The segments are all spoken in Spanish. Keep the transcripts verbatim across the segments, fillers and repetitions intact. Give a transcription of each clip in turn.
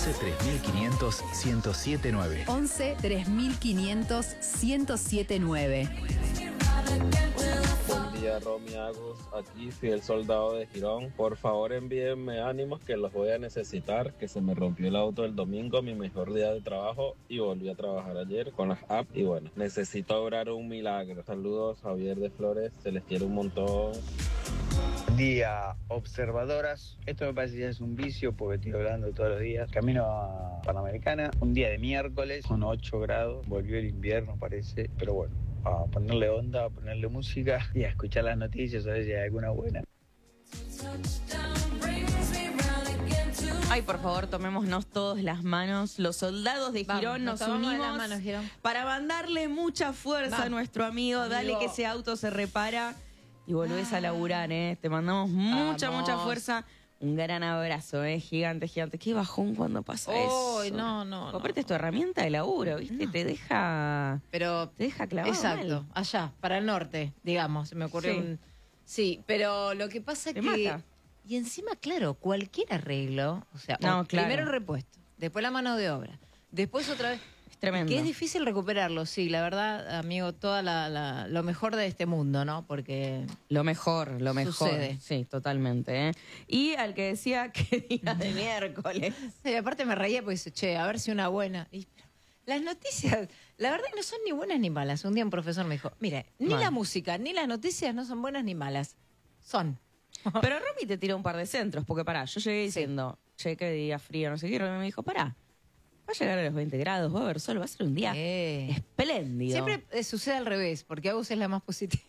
once tres mil quinientos, ciento siete nueve. once tres mil quinientos, ciento siete nueve. Buen día, Romy, Agus, aquí fiel soldado de Girón. Por favor, envíenme ánimos que los voy a necesitar, que se me rompió el auto el domingo, mi mejor día de trabajo, y volví a trabajar ayer con las apps. Y bueno, necesito obrar un milagro. Saludos, Javier de Flores, se les quiere un montón. Día, observadoras. Esto me parece ya es un vicio porque estoy hablando todos los días. Camino a Panamericana, un día de miércoles, con ocho grados. Volvió el invierno, parece, pero bueno, a ponerle onda, a ponerle música y a escuchar las noticias, a ver si hay alguna buena. Ay, por favor, tomémonos todos las manos. Los soldados de Girón Vamos, nos, nos tomamos unimos las manos, Girón. para mandarle mucha fuerza Vamos. a nuestro amigo. Amigo. Dale que ese auto se repara y volvés a laburar, ¿eh? Te mandamos mucha, Vamos. mucha fuerza. Un gran abrazo, ¿eh? Gigante, gigante. Qué bajón cuando pasa eso. Ay, no, no, no. Aparte es tu herramienta de laburo, ¿viste? No. Te deja... Pero Te deja clavado exacto, mal. allá, para el norte, digamos, se me ocurrió Sí. un... Sí, pero lo que pasa es Te que... mata. Y encima, claro, cualquier arreglo, o sea, No, o claro. primero el repuesto, después la mano de obra, después otra vez... Es tremendo. Que es difícil recuperarlo, sí, la verdad, amigo, toda la, la- lo mejor de este mundo, ¿no? Porque... Lo mejor, lo mejor. Sucede. Sí, totalmente, ¿eh? Y al que decía que día de miércoles. Y aparte me reía porque dice, che, a ver si una buena... Y, pero las noticias, la verdad que no son ni buenas ni malas. Un día un profesor me dijo, mire, ni Mal. la música ni las noticias no son buenas ni malas. Son. Pero Romy te tiró un par de centros, porque pará, yo llegué diciendo, che, qué día frío, no sé qué, y Romy me dijo, pará, va a llegar a los veinte grados, va a haber sol, va a ser un día Eh. espléndido. Siempre eh, sucede al revés, porque Agus es la más positiva.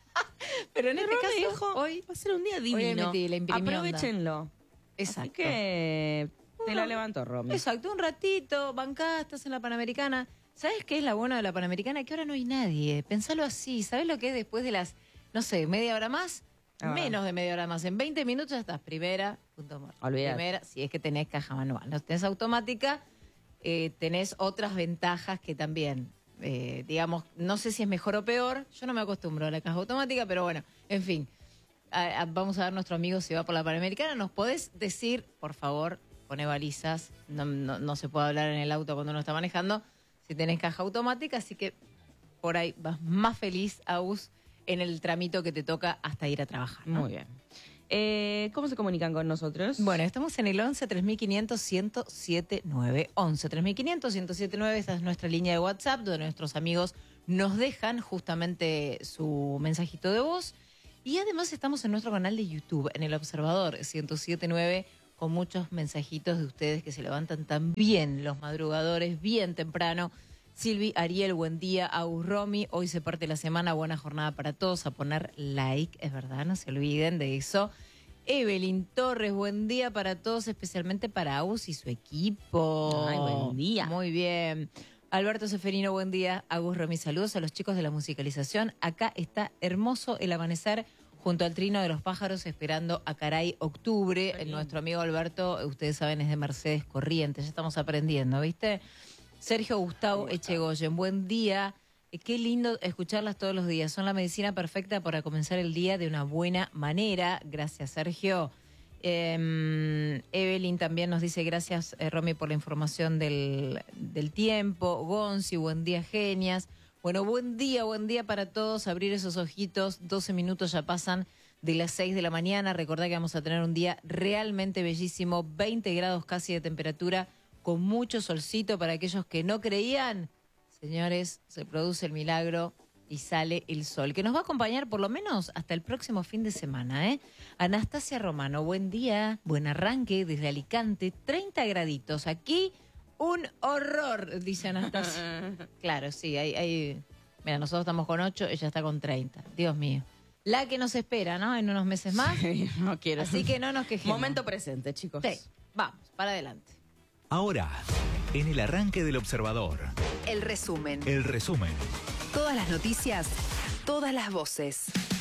Pero en Y este Romy caso, dijo, hoy... va a ser un día le divino. metí, le imprimí onda. Aprovechenlo. Exacto. Así que te la Uno- levantó Romy. Exacto, un ratito, bancá, estás en la Panamericana. ¿Sabes qué es la buena de la Panamericana? Que ahora no hay nadie. Pensalo así. ¿Sabes lo que es después de las, no sé, media hora más? Ah. Menos de media hora más. En veinte minutos ya estás. Primera, punto muerto. Olvídate. Primera, si es que tenés caja manual. No tenés automática, eh, tenés otras ventajas que también, eh, digamos, no sé si es mejor o peor. Yo no me acostumbro a la caja automática, pero bueno, en fin. A- a- vamos a ver nuestro amigo si va por la Panamericana. ¿Nos podés decir, por favor, pone balizas? No, no, no se puede hablar en el auto cuando uno está manejando. Si tenés caja automática, así que por ahí vas más feliz, Agus, en el tramito que te toca hasta ir a trabajar, ¿no? Muy bien. Eh, ¿Cómo se comunican con nosotros? Bueno, estamos en el once tres mil quinientos, ciento siete nueve. once tres mil quinientos, ciento siete nueve, esa es nuestra línea de WhatsApp, donde nuestros amigos nos dejan justamente su mensajito de voz. Y además estamos en nuestro canal de YouTube, en El Observador ciento siete nueve, con muchos mensajitos de ustedes que se levantan tan bien, los madrugadores, bien temprano. Silvi, Ariel, buen día. Agus, Romy, hoy se parte la semana, buena jornada para todos. A poner like, es verdad, no se olviden de eso. Evelyn Torres, buen día para todos, especialmente para Agus y su equipo. Ay, buen día. Muy bien. Alberto Seferino, buen día. Agus, Romy, saludos a los chicos de la musicalización. Acá está hermoso el amanecer junto al trino de los pájaros, esperando a Caray octubre. Qué lindo. Nuestro amigo Alberto, ustedes saben, es de Mercedes Corrientes. Ya estamos aprendiendo, ¿viste? Sergio Gustavo Echegoyen, buen día. Eh, Qué lindo escucharlas todos los días. Son la medicina perfecta para comenzar el día de una buena manera. Gracias, Sergio. Eh, Evelyn también nos dice gracias, eh, Romy, por la información del, del tiempo. Gonzi, buen día, genias. Bueno, buen día, buen día para todos. Abrir esos ojitos. doce minutos ya pasan de las seis de la mañana. Recordá que vamos a tener un día realmente bellísimo. veinte grados casi de temperatura, con mucho solcito para aquellos que no creían. Señores, se produce el milagro y sale el sol, que nos va a acompañar por lo menos hasta el próximo fin de semana, ¿eh? Anastasia Romano, buen día, buen arranque desde Alicante, treinta graditos. Aquí un horror, dice Anastasia. Claro, sí, hay, hay... Mira, nosotros estamos con ocho, ella está con treinta. Dios mío. La que nos espera, ¿no? En unos meses más. Sí, no quiero. Así que no nos quejemos. Momento presente, chicos. Sí, vamos, para adelante. Ahora, en el arranque del Observador, El resumen. el resumen. Todas las noticias, todas las voces.